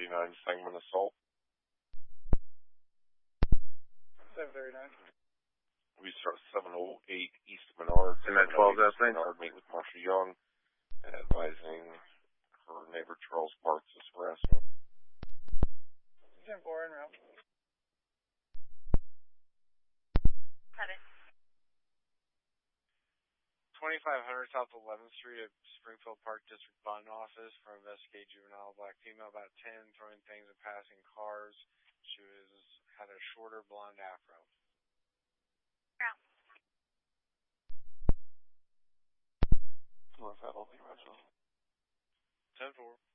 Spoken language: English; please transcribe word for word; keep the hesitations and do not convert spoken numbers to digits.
thirty-nine, Sangamon assault. seven thirty-nine. We start seven oh eight East Menard. And that twelve, that thing? Menard, meet with Marcia Young, and advising her neighbor Charles Parks is harassment. ten four en route. Seven. twenty-five hundred South eleventh Street at Springfield Park District Bond Office for investigate juvenile black female about ten, throwing things and passing cars. She was had a shorter blonde afro. Route. North Adel, the original. ten four.